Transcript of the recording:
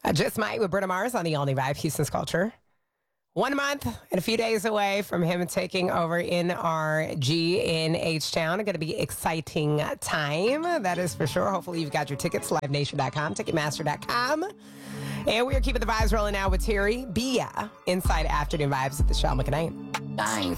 Just Might with Bruno Mars on the All New Vibe, Houston's Culture. 1 month and a few days away from him taking over NRG in H-Town. Going to be exciting time, that is for sure. Hopefully you've got your tickets, livenation.com, ticketmaster.com. And we are keeping the vibes rolling now with Terry Bia inside Afternoon Vibes at the Shell McKnight.